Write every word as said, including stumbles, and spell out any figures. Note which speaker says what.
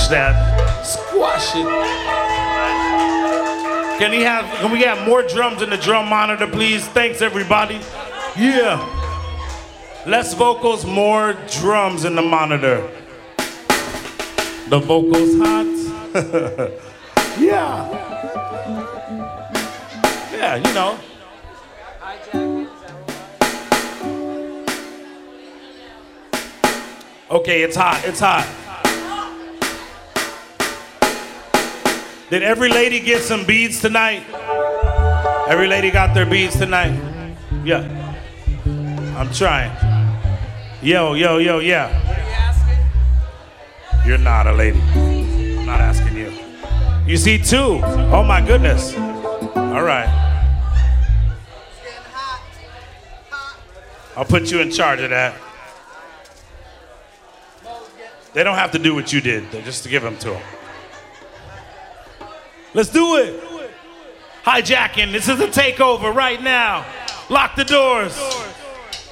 Speaker 1: Squash that. Squash it. Can he have, can we have more drums in the drum monitor, please? Thanks, everybody. Yeah. Less vocals, more drums in the monitor. The vocals hot. Yeah. Yeah, you know. Okay, it's hot, it's hot. Did every lady get some beads tonight? Every lady got their beads tonight? Yeah. I'm trying. Yo, yo, yo, yeah.
Speaker 2: What are you asking?
Speaker 1: You're not a lady. I'm not asking you. You see two? Oh my goodness. All right.
Speaker 2: It's getting hot. Hot.
Speaker 1: I'll put you in charge of that. They don't have to do what you did, just to give them to them. Let's do it. Hijacking. This is a takeover right now. Lock the doors.